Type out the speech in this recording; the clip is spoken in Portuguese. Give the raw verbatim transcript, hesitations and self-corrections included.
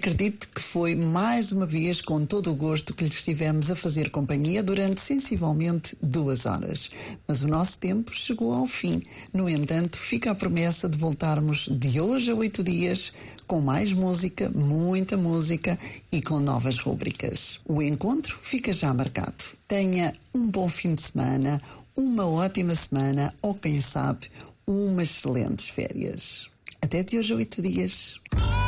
Acredito que foi mais uma vez com todo o gosto que lhe estivemos a fazer companhia durante sensivelmente duas horas. Mas o nosso tempo chegou ao fim. No entanto, fica a promessa de voltarmos de hoje a oito dias com mais música, muita música e com novas rúbricas. O encontro fica já marcado. Tenha um bom fim de semana, uma ótima semana ou, quem sabe, umas excelentes férias. Até de hoje a oito dias.